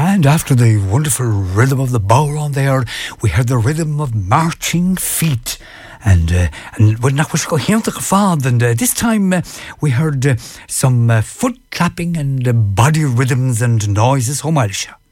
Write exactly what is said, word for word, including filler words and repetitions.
And after the wonderful rhythm of the bodhrán there, we heard the rhythm of marching feet. And uh, and when that was go here to Fad, and uh, this time uh, we heard uh, some uh, foot clapping and uh, body rhythms and noises. Oh, Malsha.